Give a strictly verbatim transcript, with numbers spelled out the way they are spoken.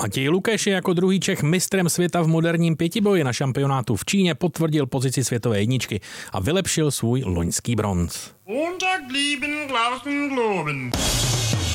Matěj Lukeš je jako druhý Čech mistrem světa v moderním pětiboji. Na šampionátu v Číně potvrdil pozici světové jedničky a vylepšil svůj loňský bronz. Montag blieben Glauben globen.